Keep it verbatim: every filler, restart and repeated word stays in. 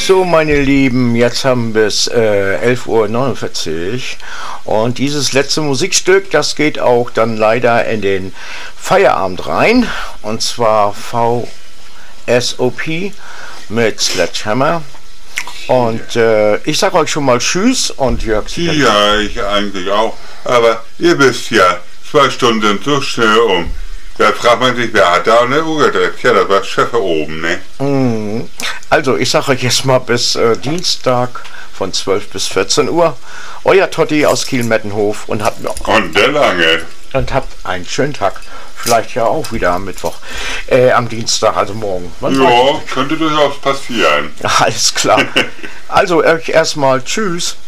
So, meine Lieben, jetzt haben wir es äh, elf Uhr neunundvierzig und dieses letzte Musikstück, das geht auch dann leider in den Feierabend rein, und zwar V S O P mit Sledgehammer. Und äh, ich sag euch schon mal Tschüss und Jörg. Ja, ich eigentlich auch, aber ihr wisst ja, zwei Stunden sind so schnell um. Da fragt man sich, wer hat da eine Uhr gedreht? Ja, das war Chef oben, ne? Mm. Also, ich sage euch jetzt mal bis äh, Dienstag von zwölf bis vierzehn Uhr. Euer Totti aus Kiel-Mettenhof und habt noch. Und der lange. Und habt einen schönen Tag. Vielleicht ja auch wieder am Mittwoch. Äh, am Dienstag, also morgen. Man ja, könnte durchaus passieren. Alles klar. Also, euch erstmal Tschüss.